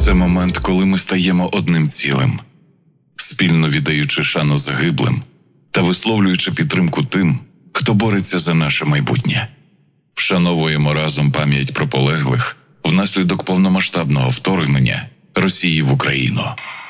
Це момент, коли ми стаємо одним цілим, спільно віддаючи шану загиблим та висловлюючи підтримку тим, хто бореться за наше майбутнє. Вшановуємо разом пам'ять про полеглих внаслідок повномасштабного вторгнення Росії в Україну.